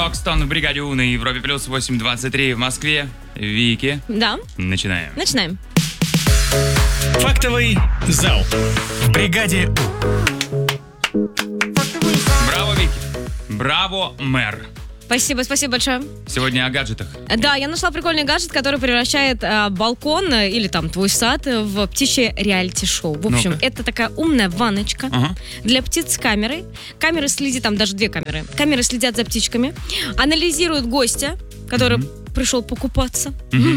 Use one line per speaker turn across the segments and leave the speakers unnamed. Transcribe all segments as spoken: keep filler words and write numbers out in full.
Рокстон в бригаде У на Европе плюс восемь двадцать три в Москве. Вики.
Да.
Начинаем.
Начинаем.
Фактовый зал в бригаде У.
Браво, Вики. Браво, мэр.
Спасибо, спасибо большое.
Сегодня о гаджетах.
Да, я нашла прикольный гаджет, который превращает а, балкон а, или там твой сад в птичье реалити-шоу. В общем,
Ну-ка.
это такая умная ванночка
Ага.
для птиц с камерой. Камеры следят, там даже две камеры. Камеры следят за птичками, анализируют гостя, который пришел покупаться,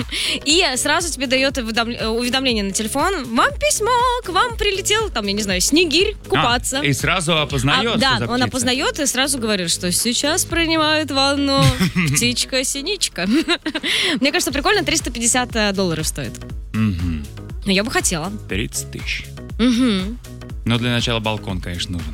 и сразу тебе дает уведомле- уведомление на телефон. Вам письмо, к вам прилетел, там, я не знаю, снегирь купаться.
А, и сразу опознает,
А, да,
что за
он
птица?
опознает и сразу говорит, что сейчас принимает ванну птичка-синичка. Мне кажется, прикольно, триста пятьдесят долларов стоит.
Мгм.
Но я бы хотела.
тридцать тысяч.
Мгм.
Но для начала балкон, конечно, нужен.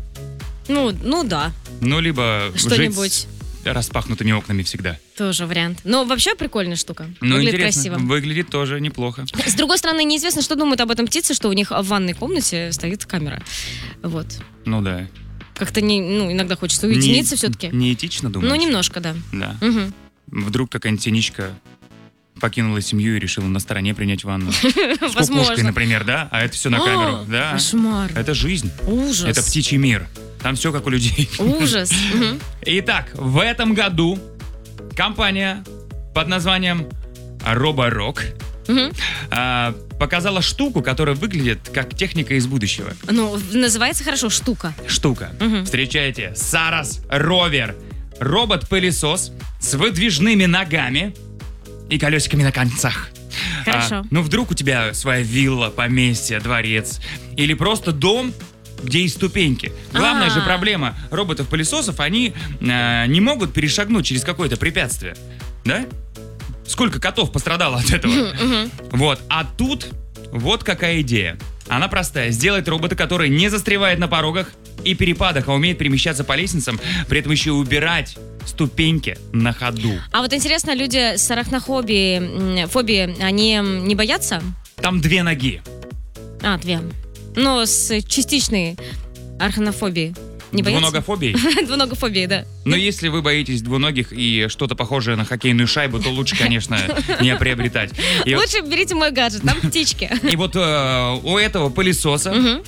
Ну, ну да,
Ну, либо
что-нибудь.
жить с распахнутыми окнами всегда.
Тоже вариант. Но вообще прикольная штука.
Ну,
Выглядит
интересно.
красиво.
Выглядит тоже неплохо.
С другой стороны, неизвестно, что думают об этом птицы, что у них в ванной комнате стоит камера. Вот.
Ну да.
Как-то не, ну, иногда хочется уединиться
Не-
все-таки.
Неэтично, думаешь?
Ну, немножко, да.
Да.
Мгм.
Вдруг какая-нибудь синичка покинула семью и решила на стороне принять ванну. С кукушкой,
Возможно.
например, да? А это все на камеру.
А,
Да.
Кошмар.
Это жизнь.
Ужас.
Это птичий мир. Там все как у людей.
Ужас. Мгм.
Итак, в этом году компания под названием Роборок
Мгм.
а, показала штуку, которая выглядит как техника из будущего.
Ну, называется хорошо штука.
Штука.
Мгм.
Встречайте, Сарас Ровер. Робот-пылесос с выдвижными ногами и колесиками на концах.
Хорошо.
А, ну, вдруг у тебя своя вилла, поместье, дворец или просто дом, где есть ступеньки. Главная
А.
же проблема роботов-пылесосов, они а, не могут перешагнуть через какое-то препятствие. Да? Сколько котов пострадало от этого?
Мгм.
Вот. А тут вот какая идея. Она простая. Сделать робота, который не застревает на порогах и перепадах, а умеет перемещаться по лестницам, при этом еще и убирать ступеньки на ходу.
А вот интересно, люди с арахнофобией, м, фобией, они м, не боятся?
Там две ноги.
А, две. Ну, с частичной арахнофобией. Не боятся?
Двуногофобией.
Двуногофобией, да.
Но если вы боитесь двуногих и что-то похожее на хоккейную шайбу, то лучше, конечно, не приобретать. И,
Лучше берите мой гаджет, там птички.
и вот э, у этого пылесоса
Мгм.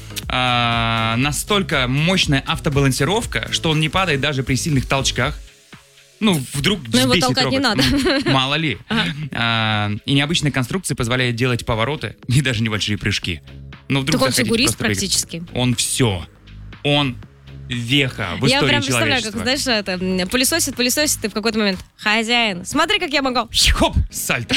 а, настолько мощная автобалансировка, что он не падает даже при сильных толчках. Ну, вдруг
Но его
взбесит
толкать не
робот.
надо.
Ну, мало ли. А, и необычная конструкция позволяет делать повороты и даже небольшие прыжки. Ну, вдруг
Так он
захотите
фигурист
просто поиграть.
практически.
Он все. Он веха в
Я
истории
прям представляю, как,
человечества.
знаешь, это, м, пылесосит, пылесосит, и в какой-то момент: хозяин, смотри, как я могу.
Хоп, сальто.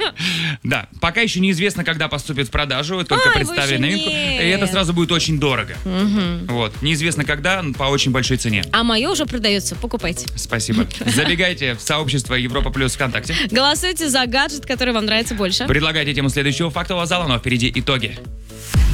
Да, пока еще неизвестно, когда поступит в продажу, только
Ай,
представили
больше
новинку.
нет.
И это сразу будет очень дорого.
Мгм.
Вот, неизвестно когда, по очень большой цене.
А мое уже продается, покупайте.
Спасибо. Забегайте в сообщество Европа Плюс ВКонтакте.
Голосуйте за гаджет, который вам нравится больше.
Предлагайте тему следующего фактового зала, но впереди итоги.